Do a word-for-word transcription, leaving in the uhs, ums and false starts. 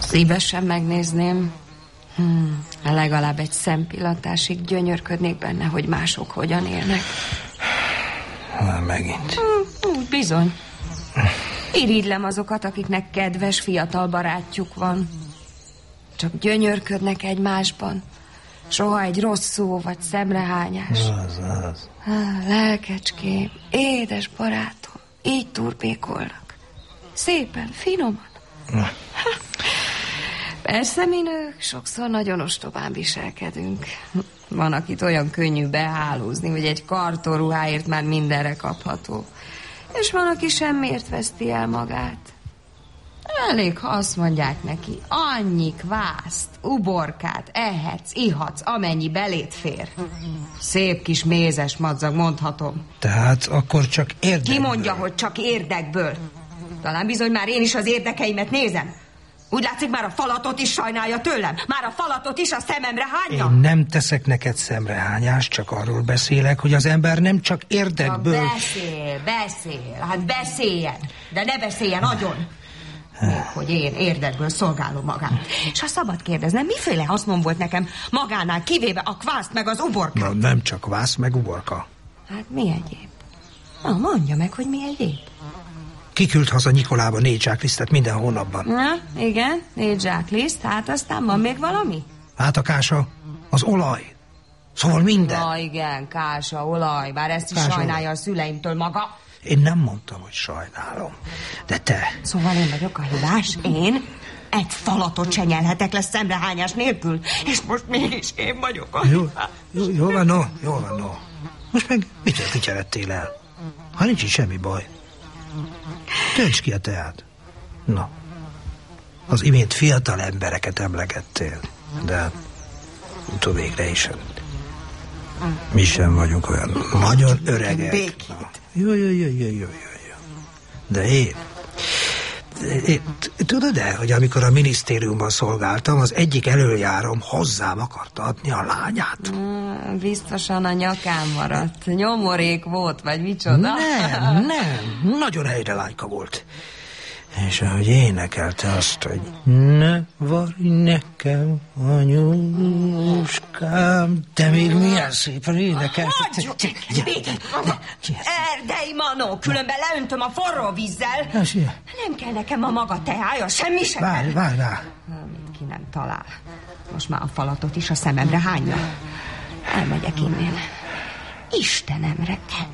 Szívesen megnézném. Hmm, legalább egy szempillantásig gyönyörködnék benne, hogy mások hogyan élnek. Már megint. Hmm, úgy bizony. Irigylem azokat, akiknek kedves fiatal barátjuk van. Csak gyönyörködnek egymásban. Soha egy rossz szó vagy szemrehányás. Az, az. Há, lelkecském, édes barátom, így turpékolnak. Szépen, finoman. Ha, persze mi nők sokszor nagyon ostobán viselkedünk. Van, akit olyan könnyű behálózni, hogy egy kartonruháért már mindenre kapható. És van, aki semmiért veszti el magát. Elég, ha azt mondják neki, annyi kvászt, uborkát, ehetsz, ihatsz, amennyi belét fér. Szép kis mézes madzag, mondhatom. Tehát akkor csak érdekből. Ki mondja, hogy csak érdekből? Talán bizony már én is az érdekeimet nézem. Úgy látszik, már a falatot is sajnálja tőlem. Már a falatot is a szememre hányja. Én nem teszek neked szemrehányást, csak arról beszélek, hogy az ember nem csak érdekből... Ja, beszél, beszél, hát beszéljen, de ne beszéljen agyon. Még hogy én érdekből szolgálom magát. És ha szabad kérdeznem, miféle hasznom volt nekem magánál, kivéve a kvászt meg az uborkát? Na, nem csak kvász meg uborka. Hát mi egyéb? Na, mondja meg, hogy mi egyéb. Kiküld haza Nikolába négy zsáklisztet minden hónapban. Na, igen, négy zsákliszt, hát aztán van még valami? Hát a kása, az olaj. Szóval minden. Na igen, kása, olaj, bár ezt is Kása, sajnálja olaj. a szüleimtől maga. Én nem mondtam, hogy sajnálom. De te... Szóval én vagyok a hibás? Én? Egy falatot se nyelhetek le szemrehányás nélkül. És most mégis én vagyok a Jó, hibás. jó, jó van, no, jó van, no. Most meg mit vicseredtél el? Ha nincs is semmi baj. Tölts ki a teát. Na, az imént fiatal embereket emlegettél, de utóvégre is. Mi sem vagyunk olyan nagyon öregek. Jó, jó, jó, jó, jó, jó, jó. De én, én tudod-e, hogy amikor a minisztériumban szolgáltam, az egyik elöljárom hozzám akarta adni a lányát? Mm, biztosan a nyakán maradt. Nyomorék volt, vagy micsoda? Nem, nem. Nagyon helyre lányka volt. És ahogy énekelte azt, hogy ne várj nekem, anyuskám, de még milyen szépen énekelte. Hagyjuk! Erdei manó, különben leöntöm a forró vízzel. Nem kell nekem a maga teája, semmi sem. Várj, várj, várj. Amit ki nem talál. Most már a falatot is a szememre hányja. Elmegyek innen. Istenemre kell.